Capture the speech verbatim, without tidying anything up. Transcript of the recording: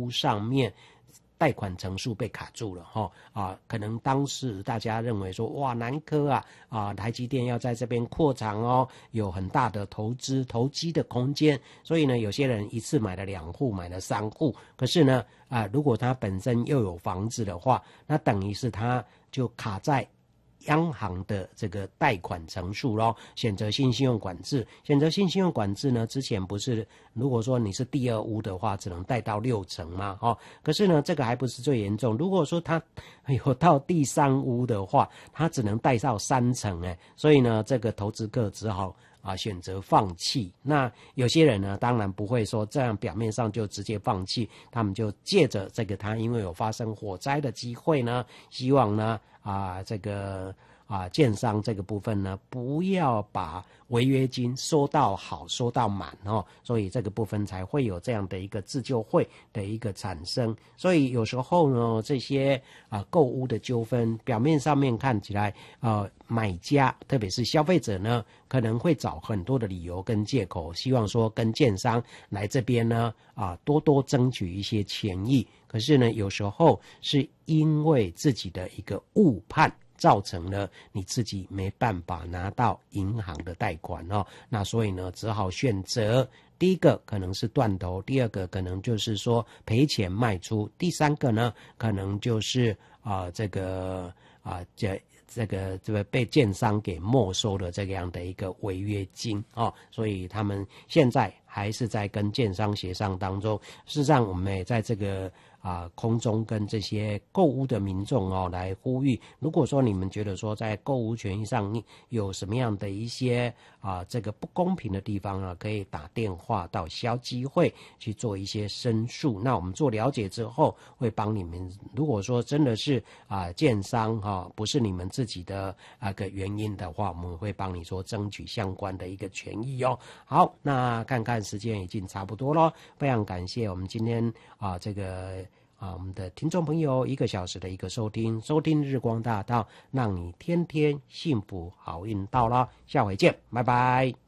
屋上面贷款成数被卡住了哈啊，可能当时大家认为说哇南科啊啊台积电要在这边扩厂哦，有很大的投资投机的空间，所以呢有些人一次买了两户买了三户，可是呢啊如果他本身又有房子的话，那等于是他就卡在央行的这个贷款成数咯，选择性信用管制，选择性信用管制呢，之前不是如果说你是第二屋的话，只能贷到六成嘛，哦，可是呢，这个还不是最严重，如果说他有到第三屋的话，他只能贷到三成，哎，所以呢，这个投资客只好啊，选择放弃。那有些人呢，当然不会说这样表面上就直接放弃，他们就借着这个他因为有发生火灾的机会呢，希望呢啊这个啊建商这个部分呢，不要把违约金收到好收到满哦，所以这个部分才会有这样的一个自救会的一个产生。所以有时候呢，这些啊购屋的纠纷，表面上面看起来呃买家特别是消费者呢，可能会找很多的理由跟借口，希望说跟建商来这边呢啊多多争取一些权益。可是呢，有时候是因为自己的一个误判，造成了你自己没办法拿到银行的贷款哦，那所以呢，只好选择第一个可能是断头，第二个可能就是说赔钱卖出，第三个呢，可能就是啊、呃、这个啊、呃、这。这个这个被建商给没收的这样的一个违约金哦，所以他们现在还是在跟建商协商当中。事实上，我们也在这个啊空中跟这些购屋的民众哦来呼吁，如果说你们觉得说在购屋权益上有什么样的一些啊这个不公平的地方呢，可以打电话到消基会去做一些申诉。那我们做了解之后，会帮你们。如果说真的是啊建商哈、啊、不是你们自己的啊个原因的话，我们会帮你说争取相关的一个权益哦。好，那看看时间已经差不多了，非常感谢我们今天啊这个啊我们的听众朋友一个小时的一个收听，收听日光大道，让你天天幸福好运到了，下回见，拜拜。